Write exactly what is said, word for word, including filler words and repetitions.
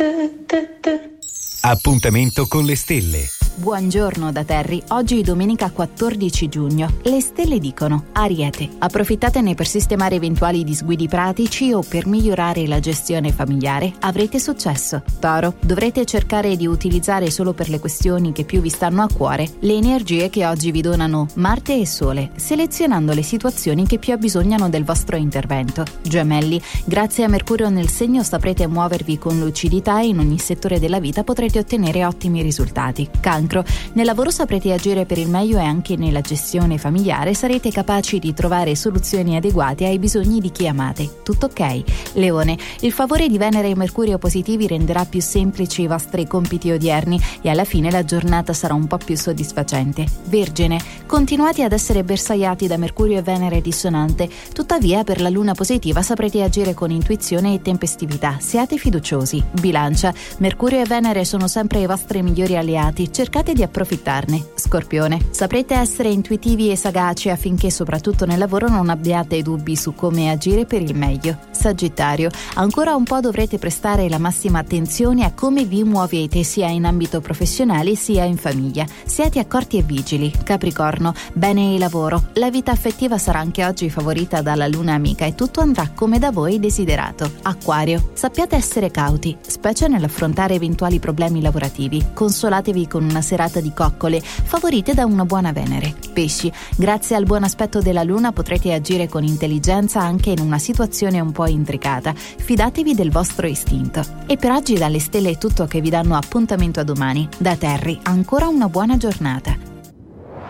Appuntamento con le stelle. Buongiorno da Terry, oggi è domenica quattordici giugno. Le stelle dicono: Ariete, approfittatene per sistemare eventuali disguidi pratici o per migliorare la gestione familiare, avrete successo. Toro, dovrete cercare di utilizzare solo per le questioni che più vi stanno a cuore le energie che oggi vi donano Marte e Sole, selezionando le situazioni che più abbisognano del vostro intervento. Gemelli, grazie a Mercurio nel segno saprete muovervi con lucidità e in ogni settore della vita potrete ottenere ottimi risultati. Cancro, nel lavoro saprete agire per il meglio e anche nella gestione familiare sarete capaci di trovare soluzioni adeguate ai bisogni di chi amate. Tutto ok. Leone, il favore di Venere e Mercurio positivi renderà più semplici i vostri compiti odierni e alla fine la giornata sarà un po' più soddisfacente. Vergine, continuate ad essere bersagliati da Mercurio e Venere dissonante, tuttavia per la luna positiva saprete agire con intuizione e tempestività. Siate fiduciosi. Bilancia, Mercurio e Venere sono sempre i vostri migliori alleati, cercate di approfittarne. Scorpione, saprete essere intuitivi e sagaci affinché soprattutto nel lavoro non abbiate dubbi su come agire per il meglio. Sagittario, ancora un po' dovrete prestare la massima attenzione a come vi muovete sia in ambito professionale sia in famiglia. Siate accorti e vigili. Capricorno, bene il lavoro. La vita affettiva sarà anche oggi favorita dalla luna amica e tutto andrà come da voi desiderato. Acquario, sappiate essere cauti, specie nell'affrontare eventuali problemi lavorativi. Consolatevi con una serata di coccole, favorite da una buona Venere. Pesci, grazie al buon aspetto della luna potrete agire con intelligenza anche in una situazione un po' intricata. Fidatevi del vostro istinto. E per oggi dalle stelle è tutto, che vi danno appuntamento a domani. Da Terry, ancora una buona giornata.